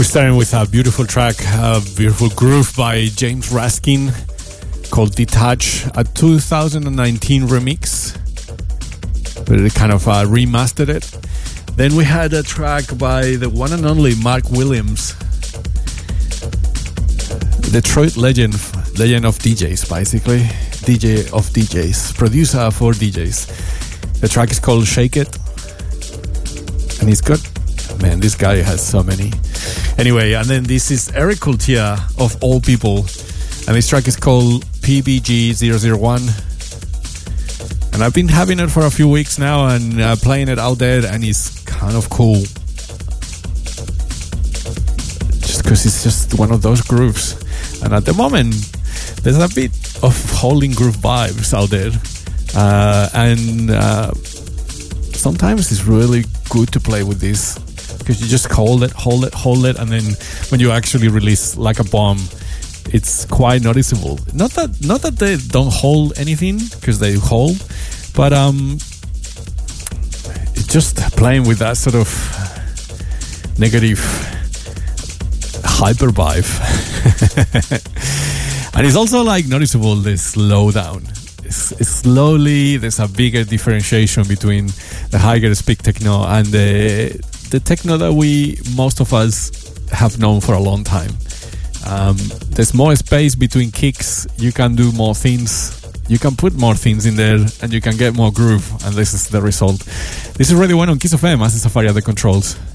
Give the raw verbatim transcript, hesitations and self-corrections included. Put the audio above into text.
We're starting with a beautiful track, a beautiful groove by James Raskin called Detach, a two thousand nineteen remix, but it kind of uh, remastered it. Then we had a track by the one and only Mark Williams, Detroit legend, legend of D Js, basically. D J of D Js, producer for D Js. The track is called Shake It, and he's got, man, this guy has so many. Anyway, and then this is Eric Kultia of all people, and this track is called P B G zero zero one. And I've been having it for a few weeks now and uh, playing it out there, and it's kind of cool. Just because it's just one of those grooves. And at the moment, there's a bit of holding groove vibes out there. Uh, and uh, sometimes it's really good to play with this, because you just hold it, hold it, hold it, and then when you actually release like a bomb, it's quite noticeable. Not that not that they don't hold anything, because they hold, but um, it's just playing with that sort of negative hyper vibe. And it's also like noticeable the slowdown. It's, it's slowly, there's a bigger differentiation between the higher speed techno and the the techno that we, most of us, have known for a long time. Um, there's more space between kicks. You can do more things. You can put more things in there, and you can get more groove. And this is the result. This is Radio One on Kiss F M. As Safari at the controls.